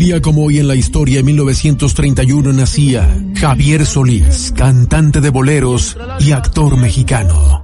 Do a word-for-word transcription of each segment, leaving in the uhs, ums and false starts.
día como hoy en la historia, en mil novecientos treinta y uno, nacía Javier Solís, cantante de boleros y actor mexicano.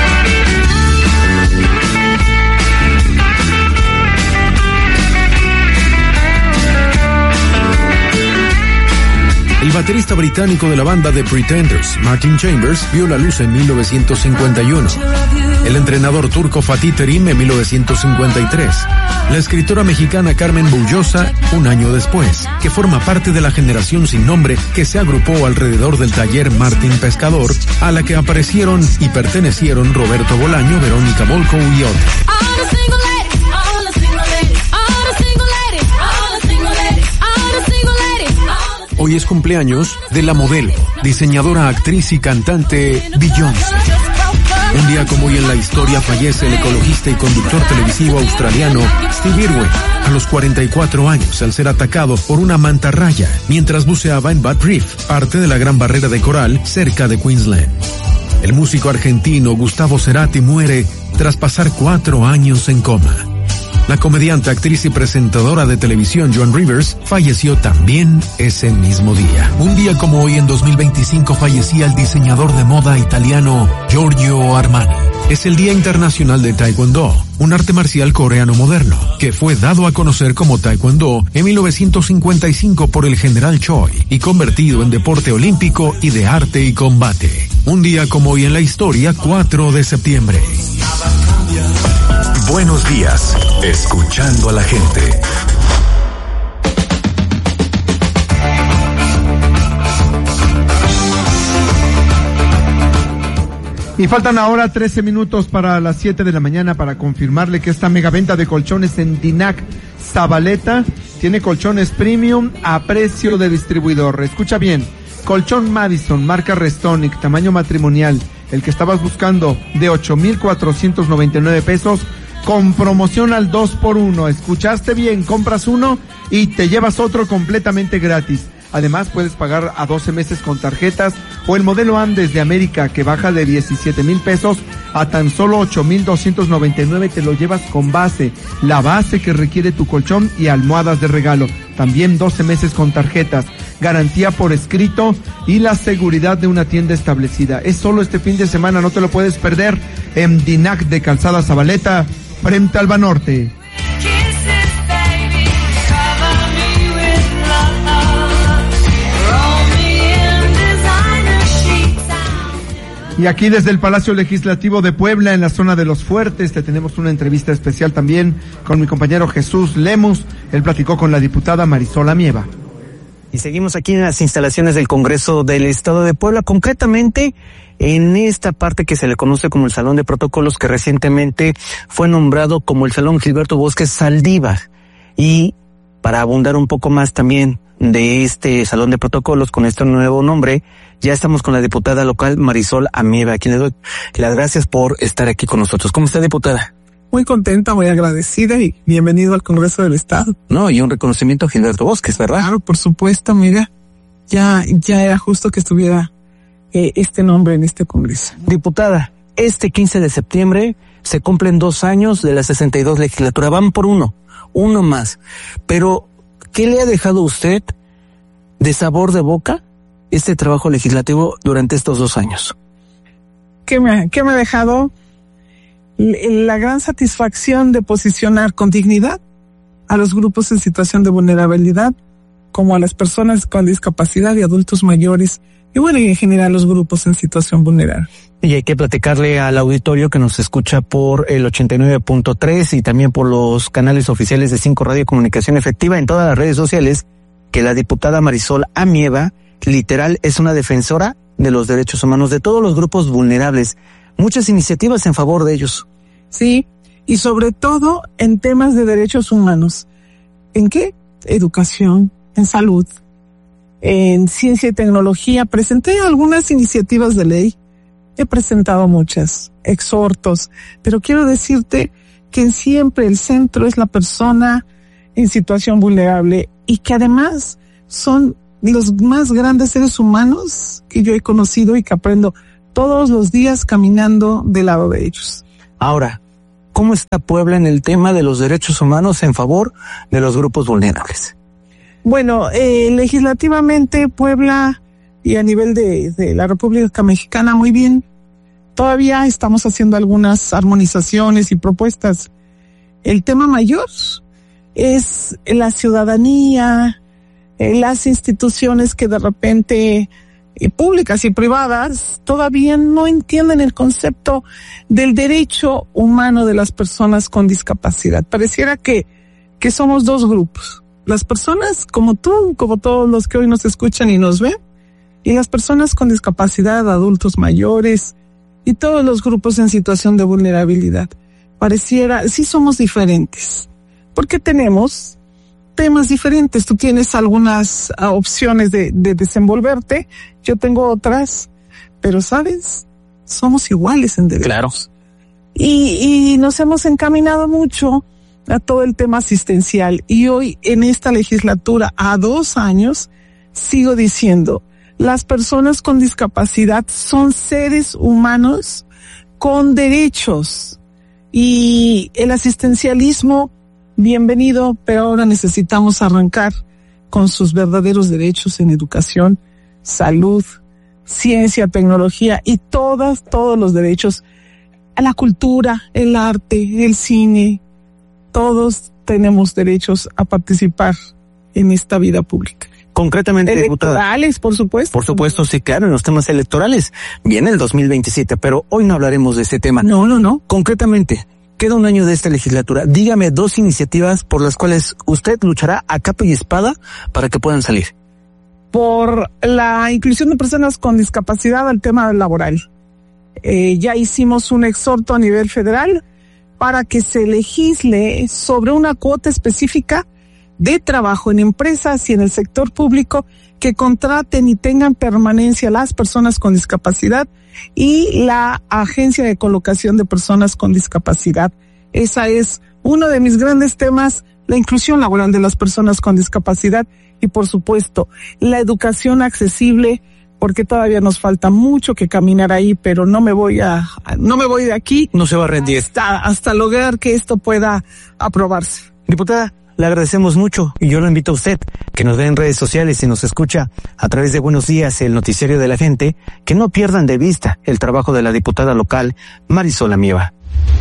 El baterista británico de la banda The Pretenders, Martin Chambers, vio la luz en mil novecientos cincuenta y uno. El entrenador turco Fatih Terim en mil novecientos cincuenta y tres. La escritora mexicana Carmen Bullosa, un año después, que forma parte de la generación sin nombre que se agrupó alrededor del taller Martín Pescador, a la que aparecieron y pertenecieron Roberto Bolaño, Verónica Molko y otros. Hoy es cumpleaños de la modelo, diseñadora, actriz y cantante Beyoncé. Un día como hoy en la historia fallece el ecologista y conductor televisivo australiano Steve Irwin, a los cuarenta y cuatro años, al ser atacado por una mantarraya mientras buceaba en Bad Reef, parte de la Gran Barrera de Coral cerca de Queensland. El músico argentino Gustavo Cerati muere tras pasar cuatro años en coma. La comediante, actriz y presentadora de televisión Joan Rivers falleció también ese mismo día. Un día como hoy en dos mil veinticinco fallecía el diseñador de moda italiano Giorgio Armani. Es el Día Internacional de Taekwondo, un arte marcial coreano moderno, que fue dado a conocer como Taekwondo en mil novecientos cincuenta y cinco por el general Choi y convertido en deporte olímpico y de arte y combate. Un día como hoy en la historia, cuatro de septiembre. Buenos días, escuchando a la gente. Y faltan ahora trece minutos para las siete de la mañana para confirmarle que esta mega venta de colchones en Dinac Zabaleta tiene colchones premium a precio de distribuidor. Escucha bien, colchón Madison, marca Restonic, tamaño matrimonial, el que estabas buscando, de ocho mil cuatrocientos noventa y nueve pesos, con promoción al dos por uno. Escuchaste bien, compras uno y te llevas otro completamente gratis. Además puedes pagar a doce meses con tarjetas o el modelo Andes de América, que baja de diecisiete mil pesos a tan solo ocho mil doscientos noventa y nueve. Te lo llevas con base, la base que requiere tu colchón y almohadas de regalo. También doce meses con tarjetas, garantía por escrito y la seguridad de una tienda establecida. Es solo este fin de semana, no te lo puedes perder, en Dinac de Calzada Zabaleta, frente al Banorte. Y aquí desde el Palacio Legislativo de Puebla, en la zona de Los Fuertes, te tenemos una entrevista especial también con mi compañero Jesús Lemus. Él platicó con la diputada Marisol Amieva. Y seguimos aquí en las instalaciones del Congreso del Estado de Puebla, concretamente en esta parte que se le conoce como el Salón de Protocolos, que recientemente fue nombrado como el Salón Gilberto Bosques Saldívar. Y para abundar un poco más también de este Salón de Protocolos con este nuevo nombre, ya estamos con la diputada local Marisol Amieva, a quien le doy las gracias por estar aquí con nosotros. ¿Cómo está, diputada? Muy contenta, muy agradecida y bienvenido al Congreso del Estado. No, y un reconocimiento a Gilberto Bosques, ¿verdad? Claro, por supuesto, amiga. Ya, ya era justo que estuviera eh, este nombre en este Congreso. Diputada, este quince de septiembre se cumplen dos años de la sesenta y dos legislatura. Van por uno, uno más. Pero, ¿qué le ha dejado a usted de sabor de boca este trabajo legislativo durante estos dos años? ¿Qué me, qué me ha dejado? La gran satisfacción de posicionar con dignidad a los grupos en situación de vulnerabilidad, como a las personas con discapacidad y adultos mayores, y bueno, y en general los grupos en situación vulnerable. Y hay que platicarle al auditorio que nos escucha por el ochenta y nueve punto tres y también por los canales oficiales de Cinco Radio Comunicación Efectiva en todas las redes sociales, que la diputada Marisol Amieva literal es una defensora de los derechos humanos de todos los grupos vulnerables. Muchas iniciativas en favor de ellos. Sí, y sobre todo en temas de derechos humanos. ¿En qué? Educación, en salud, en ciencia y tecnología. Presenté algunas iniciativas de ley. He presentado muchas, exhortos, pero quiero decirte que siempre el centro es la persona en situación vulnerable y que además son los más grandes seres humanos que yo he conocido y que aprendo todos los días caminando del lado de ellos. Ahora, ¿cómo está Puebla en el tema de los derechos humanos en favor de los grupos vulnerables? Bueno, eh, legislativamente Puebla y a nivel de, de la República Mexicana muy bien. Todavía estamos haciendo algunas armonizaciones y propuestas. El tema mayor es la ciudadanía, eh, las instituciones que de repente, eh, públicas y privadas, todavía no entienden el concepto del derecho humano de las personas con discapacidad. Pareciera que, que somos dos grupos. Las personas como tú, como todos los que hoy nos escuchan y nos ven, y las personas con discapacidad, adultos mayores, y todos los grupos en situación de vulnerabilidad. Pareciera, sí somos diferentes, porque tenemos temas diferentes. Tú tienes algunas uh, opciones de, de desenvolverte, yo tengo otras, pero ¿sabes? Somos iguales en derechos. Claro. Y, y nos hemos encaminado mucho a todo el tema asistencial. Y hoy, en esta legislatura, a dos años, sigo diciendo, las personas con discapacidad son seres humanos con derechos. Y el asistencialismo, bienvenido, pero ahora necesitamos arrancar con sus verdaderos derechos en educación, salud, ciencia, tecnología y todas, todos los derechos a la cultura, el arte, el cine. Todos tenemos derechos a participar en esta vida pública. Concretamente, diputada. Electorales, por supuesto. Por supuesto, sí, claro, en los temas electorales. Viene el dos mil veintisiete, pero hoy no hablaremos de este tema. No, no, no. Concretamente, queda un año de esta legislatura. Dígame dos iniciativas por las cuales usted luchará a capa y espada para que puedan salir. Por la inclusión de personas con discapacidad al tema laboral. Eh, ya hicimos un exhorto a nivel federal para que se legisle sobre una cuota específica de trabajo en empresas y en el sector público que contraten y tengan permanencia las personas con discapacidad y la Agencia de Colocación de Personas con Discapacidad. Esa es uno de mis grandes temas, la inclusión laboral de las personas con discapacidad y, por supuesto, la educación accesible, porque todavía nos falta mucho que caminar ahí, pero no me voy a, no me voy de aquí. No se va a rendir. Hasta, hasta lograr que esto pueda aprobarse. Diputada, le agradecemos mucho y yo lo invito a usted que nos ve en redes sociales y nos escucha a través de Buenos Días, el noticiero de la gente, que no pierdan de vista el trabajo de la diputada local Marisol Amieva.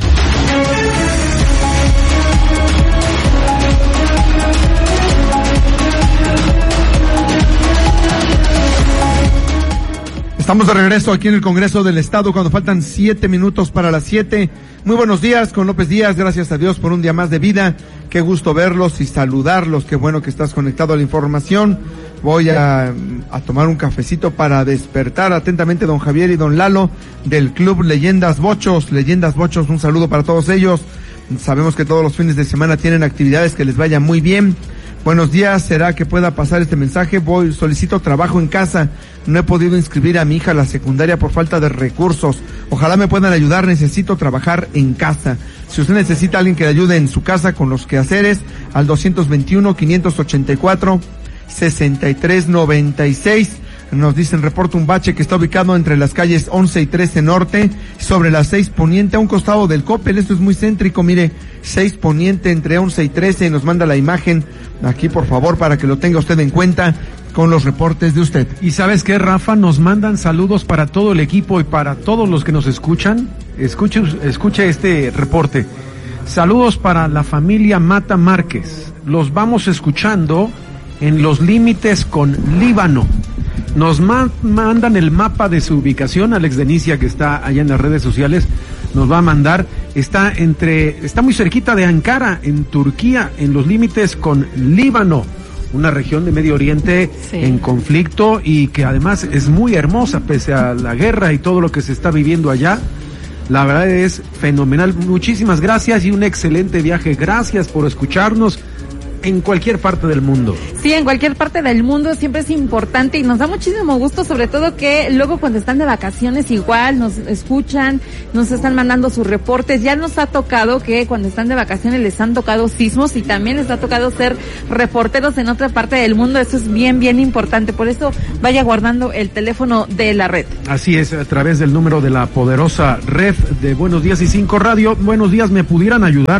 Estamos de regreso aquí en el Congreso del Estado cuando faltan siete minutos para las siete. Muy buenos días con López Díaz, gracias a Dios por un día más de vida. Qué gusto verlos y saludarlos, qué bueno que estás conectado a la información. Voy a, a tomar un cafecito para despertar atentamente don Javier y don Lalo del Club Leyendas Bochos. Leyendas Bochos, un saludo para todos ellos. Sabemos que todos los fines de semana tienen actividades, que les vaya muy bien. Buenos días, ¿será que pueda pasar este mensaje? Voy, solicito trabajo en casa. No he podido inscribir a mi hija a la secundaria por falta de recursos. Ojalá me puedan ayudar, necesito trabajar en casa. Si usted necesita a alguien que le ayude en su casa con los quehaceres, al dos dos uno, cinco ocho cuatro, seis tres nueve seis. Nos dicen, reporta un bache que está ubicado entre las calles once y trece Norte, sobre las seis Poniente, a un costado del Coppel. Esto es muy céntrico, mire, seis Poniente entre once y trece, y nos manda la imagen aquí, por favor, para que lo tenga usted en cuenta con los reportes de usted. Y ¿sabes qué, Rafa? Nos mandan saludos para todo el equipo y para todos los que nos escuchan. Escuche, escuche este reporte. Saludos para la familia Mata Márquez. Los vamos escuchando en los límites con Líbano. Nos ma- mandan el mapa de su ubicación. Alex Denicia, que está allá en las redes sociales, nos va a mandar. Está entre, está muy cerquita de Ankara, en Turquía, en los límites con Líbano, una región de Medio Oriente sí. en conflicto y que además es muy hermosa pese a la guerra y todo lo que se está viviendo allá. La verdad es fenomenal. Muchísimas gracias y un excelente viaje. Gracias por escucharnos en cualquier parte del mundo. Sí, en cualquier parte del mundo siempre es importante y nos da muchísimo gusto, sobre todo que luego cuando están de vacaciones igual nos escuchan, nos están mandando sus reportes. Ya nos ha tocado que cuando están de vacaciones les han tocado sismos y también les ha tocado ser reporteros en otra parte del mundo. Eso es bien, bien importante. Por eso vaya guardando el teléfono de la red. Así es, a través del número de la poderosa red de Buenos Días y Cinco Radio. Buenos días, ¿me pudieran ayudar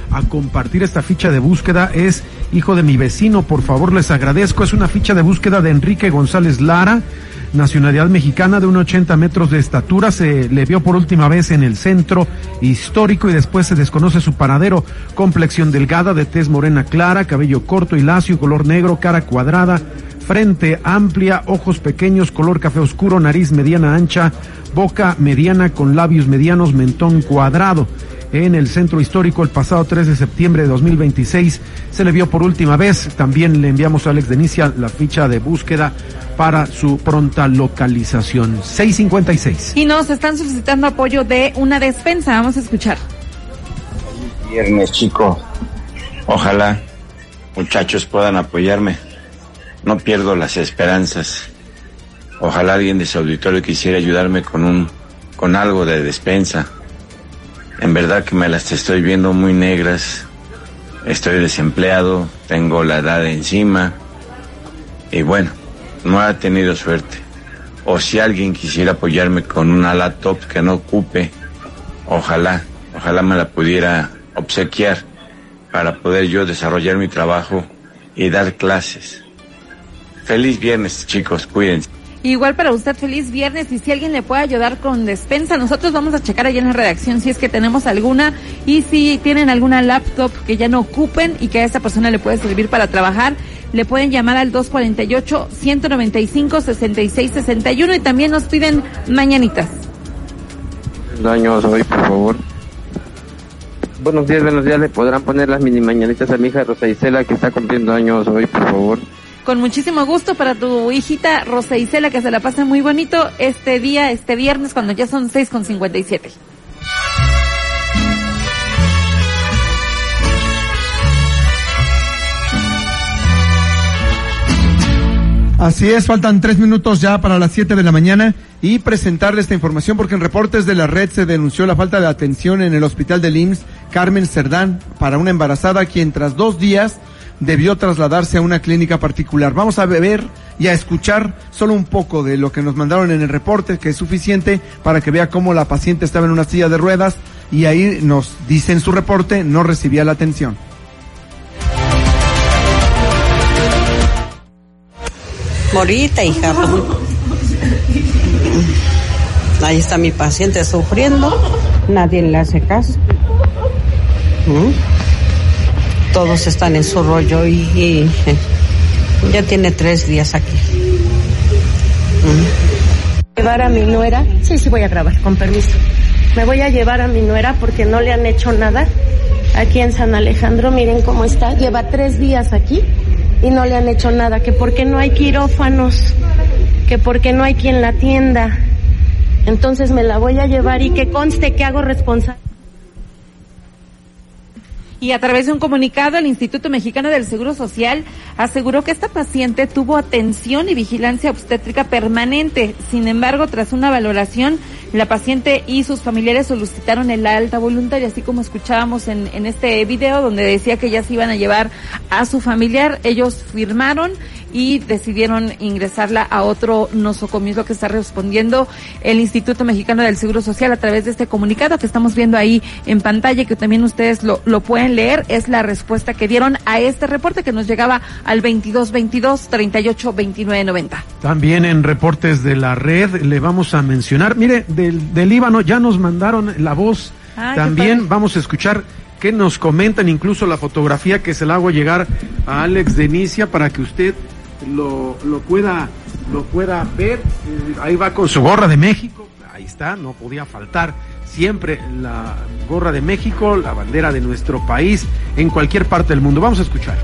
a compartir esta ficha de búsqueda es hijo de mi vecino, por favor les agradezco. Es una ficha de búsqueda de Enrique González Lara, nacionalidad mexicana, de unos ochenta metros de estatura. Se le vio por última vez en el centro histórico y después se desconoce su paradero. Complexión delgada, de tez morena clara, cabello corto y lacio, color negro, cara cuadrada, frente amplia, ojos pequeños, color café oscuro, nariz mediana ancha, boca mediana con labios medianos, mentón cuadrado. En el centro histórico el pasado tres de septiembre de dos mil veintiséis se le vio por última vez. También le enviamos a Alex Denicia la ficha de búsqueda para su pronta localización. seis cincuenta y seis. Y nos están solicitando apoyo de una despensa. Vamos a escuchar. Viernes, chico. Ojalá muchachos puedan apoyarme. No pierdo las esperanzas. Ojalá alguien de su auditorio quisiera ayudarme con un, con algo de despensa. En verdad que me las estoy viendo muy negras. Estoy desempleado, tengo la edad encima. Y bueno, no he tenido suerte. O si alguien quisiera apoyarme con una laptop que no ocupe, ojalá, ojalá me la pudiera obsequiar para poder yo desarrollar mi trabajo y dar clases. Feliz viernes, chicos, cuídense. Igual para usted, feliz viernes, y si alguien le puede ayudar con despensa, nosotros vamos a checar allá en la redacción si es que tenemos alguna, y si tienen alguna laptop que ya no ocupen y que a esa persona le puede servir para trabajar, le pueden llamar al dos cuarenta y ocho, ciento noventa y cinco, sesenta y seis sesenta y uno, y también nos piden mañanitas. Años hoy, por favor. Buenos días, buenos días, le podrán poner las mini mañanitas a mi hija Rosa Isela, que está cumpliendo años hoy, por favor. Con muchísimo gusto para tu hijita Rosa Isela, que se la pase muy bonito este día, este viernes, cuando ya son seis con cincuenta y siete. Así es, faltan tres minutos ya para las siete de la mañana y presentarle esta información porque en reportes de la red se denunció la falta de atención en el hospital del I M S S Carmen Cerdán para una embarazada quien tras dos días debió trasladarse a una clínica particular. Vamos a ver y a escuchar solo un poco de lo que nos mandaron en el reporte, que es suficiente para que vea cómo la paciente estaba en una silla de ruedas y ahí nos dice en su reporte no recibía la atención. Morita, hija. Ahí está mi paciente sufriendo, nadie le hace caso. ¿Mm? Todos están en su rollo y, y ya tiene tres días aquí. ¿Mm? ¿Llevar a mi nuera? Sí, sí voy a grabar, con permiso. Me voy a llevar a mi nuera porque no le han hecho nada aquí en San Alejandro. Miren cómo está, lleva tres días aquí y no le han hecho nada, que porque no hay quirófanos, que porque no hay quien la atienda. Entonces me la voy a llevar y que conste que hago responsable. Y a través de un comunicado, el Instituto Mexicano del Seguro Social aseguró que esta paciente tuvo atención y vigilancia obstétrica permanente. Sin embargo, tras una valoración, la paciente y sus familiares solicitaron el alta voluntaria, así como escuchábamos en, en este video donde decía que ya se iban a llevar a su familiar. Ellos firmaron y decidieron ingresarla a otro nosocomio, es lo que está respondiendo el Instituto Mexicano del Seguro Social a través de este comunicado que estamos viendo ahí en pantalla y que también ustedes lo, lo pueden leer. Es la respuesta que dieron a este reporte que nos llegaba al veintidós veintidós, treinta y ocho veintinueve noventa. También en reportes de la red le vamos a mencionar, mire, del, del Líbano ya nos mandaron la voz, ah, también vamos a escuchar que nos comentan, incluso la fotografía que se la hago llegar a Alex Denicia para que usted lo lo pueda lo pueda ver. Eh, ahí va con su gorra de México, ahí está, no podía faltar siempre la gorra de México, la bandera de nuestro país en cualquier parte del mundo. Vamos a escuchar.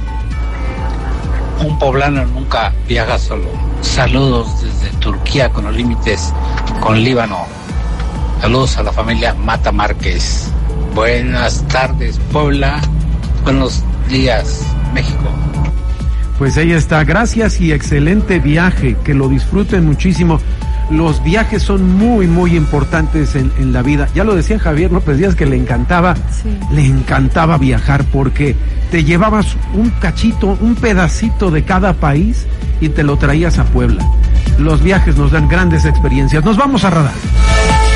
Un poblano nunca viaja solo. Saludos desde Turquía con los límites con Líbano. Saludos a la familia Mata Márquez. Buenas tardes, Puebla. Buenos días, México. Pues ahí está, gracias y excelente viaje, que lo disfruten muchísimo. Los viajes son muy, muy importantes en, en la vida. Ya lo decía Javier López Díaz que le encantaba, sí. le encantaba viajar porque te llevabas un cachito, un pedacito de cada país y te lo traías a Puebla. Los viajes nos dan grandes experiencias. Nos vamos a Radar.